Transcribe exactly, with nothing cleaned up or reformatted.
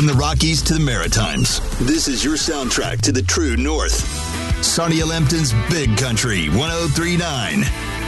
From the Rockies to the Maritimes, this is your soundtrack to the true North. Sonny Lempton's Big Country one oh three point nine.